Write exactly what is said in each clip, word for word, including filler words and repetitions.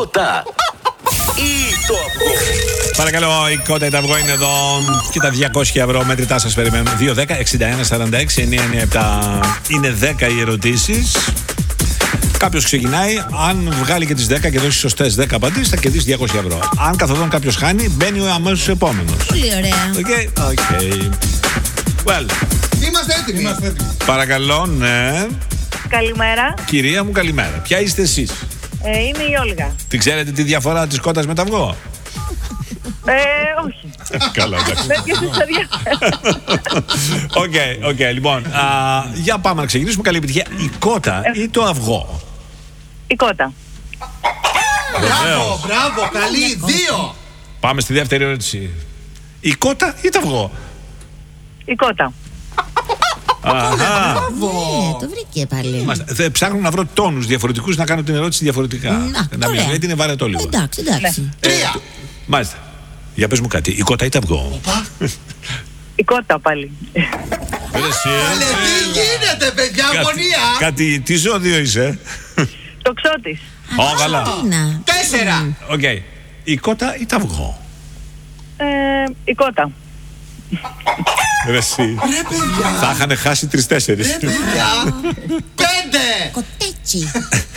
Κότα ή το αυγό. Παρακαλώ, η κότα ή το αυγό είναι εδώ και τα διακόσια ευρώ μετρητά σας περιμένουν. δύο δέκα εξήντα ένα σαράντα έξι εννιά εννιά επτά. Είναι δέκα οι ερωτήσεις. Κάποιος ξεκινάει, αν βγάλει και τις δέκα και δώσει σωστές δέκα απαντήσεις, θα κερδίσει διακόσια ευρώ. Αν καθοδόν κάποιος χάνει, μπαίνει ο αμέσως επόμενος. Πολύ ωραία. Οκ, οκ. Well. Είμαστε έτοιμοι. Είμαστε έτοιμοι. Παρακαλώ, ναι. Καλημέρα. Κυρία μου, καλημέρα. Ποια είστε εσείς? Ε, είμαι η Όλγα. Την ξέρετε τη διαφορά της κότας με το αυγό? Ε, όχι. Καλά, εντάξει. Δεν και εσείς παιδιά. Οκ, οκ, λοιπόν. Α, για πάμε να ξεκινήσουμε. Καλή επιτυχία. Η κότα ή το αυγό? Η κότα. Μπράβο, μπράβο, καλή. Δύο. Πάμε στη δεύτερη ερώτηση. Η κότα ή το αυγό? Η κότα. Αχα. Μπράβο. Ε, το βρήκε πάλι. Μάλιστα. Θε- Ψάχνω να βρω τόνους διαφορετικούς να κάνω την ερώτηση διαφορετικά. Να, Να μην ωραία. λέτε είναι βαρετό λίγο. Εντάξει, εντάξει. Τρία. Μάλιστα. Για πες μου κάτι. Η κότα ή το αυγό? Η κότα πάλι. Ρε εσύ, ε. Καλέ, τι γίνεται, παιδιά, Κάτι- αγωνία. Κάτι, τι ζώδιο είσαι? Το ξώτης. Ω, καλά. Να. Τέσσερα. Οκ. Η κότα ή το αυγό? Ε, η κότα. Ρε εσύ. Ρε, παιδιά. Θα είχαν χάσει τρεις-τέσσερις. Ρε, παιδιά. Πέντε. Κοτέτσι.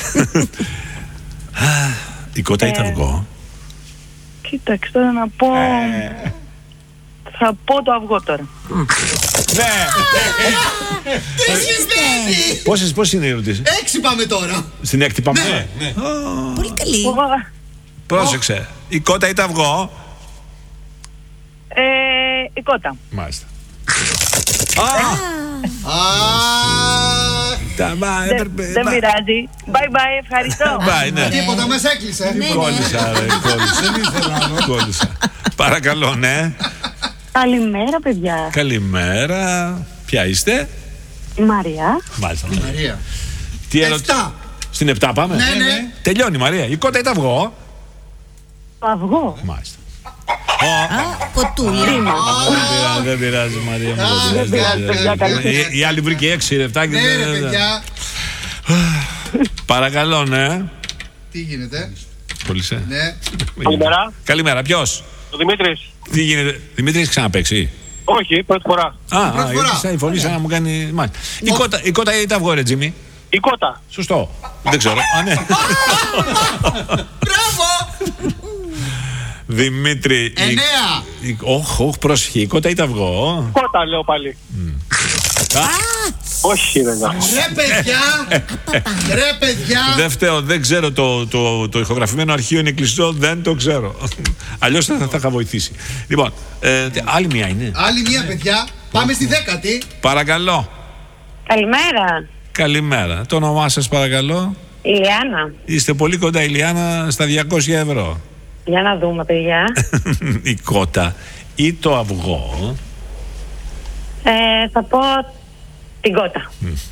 Η κότα ή το αυγό? Κοίταξε τώρα να πω. Θα πω το αυγό τώρα. Ναι. Τι συμβαίνει. Πόσες, πόσες είναι οι ερωτήσεις? Έξι πάμε τώρα. Στην έκτη πάμε. Ναι, ναι. Πολύ καλή. Ω, Πρόσεξε. Η κότα ή το αυγό? Ε, η κότα. Μάλιστα. Α, Τα μα Δεν έπρεπε. δεν μα- πειράζει. Bye bye, ευχαριστώ. Μπάει, ναι. τίποτα, μας έκλεισε. Κόλλησα, ρε, κόλλησα. Κόλλησα. Παρακαλώ, ναι. Καλημέρα, παιδιά. Καλημέρα. Ποια είστε? Η Μαρία. Μάλιστα. Μαρία. Τι ερώτηση? Εφτά. Στην επτά πάμε. Ναι, ναι. Τελειώνει, Μαρία. Η κότα ή το αυγό? Το αυγό. Μάλιστα. Α, κοτούλα. Δεν πειράζει, δεν πειράζει, Μαρία μου. Δεν πειράζει, δεν παιδιά, πειράζει. Η- Η άλλη βρήκε έξι λεπτά και Ναι, δεν- ρε, δεν- παιδιά. Παρακαλώ, ναι. Τι γίνεται. Κόλλησε. Ναι. Καλημέρα, Καλημέρα, ποιος? ο Δημήτρης. Τι γίνεται? Δημήτρη, έχεις ξαναπαίξει? Όχι, πρώτη φορά. Α, α, Πρώτη γιατί φορά. σαν η φωνή σαν να μου κάνει. Μάλιστα. Η κότα, η κότα ή το αυγό, ρε Τζίμι? Η κότα. Σωστό. Δεν ξέρω. Α, ναι. Μπράβο. Δημήτρη. η- Εννέα. η- Όχ, όχ, πρόσεχε. Η κότα ή το αυγό? Κότα λέω πάλι. Όχι βέβαια. Ρε, παιδιά. Ρε, παιδιά. Δεν φταίω, δεν ξέρω. Το, το, το ηχογραφημένο αρχείο είναι κλειστό, δεν το ξέρω. Αλλιώς θα, θα είχα βοηθήσει. Λοιπόν, ε, τε- άλλη μία είναι. Άλλη μία, παιδιά. Πάμε στη δέκατη. Παρακαλώ. Καλημέρα. Καλημέρα. Το όνομά σας, παρακαλώ. Ηλιάνα. Είστε πολύ κοντά, Ηλιάνα, στα διακόσια ευρώ. Για να δούμε, παιδιά. Η κότα ή το αυγό? Ε, θα πω την κότα.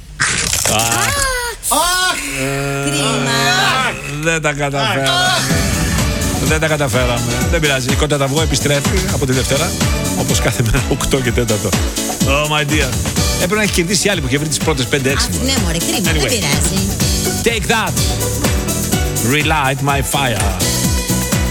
Αχ. Κρίμα. Δεν τα καταφέραμε. Δεν τα καταφέραμε. Δεν πειράζει. Η κότα τα αυγό επιστρέφει από τη Δευτέρα. Όπως κάθε μέρα οκτώ και τέταρτο. Oh my dear. Έπρεπε να έχει κερδίσει άλλη που είχε βρει τις πρώτες πέντε έξι. Αχ, ναι, μωρέ, κρίμα, Anyway. δεν πειράζει. Take that. Relight my fire.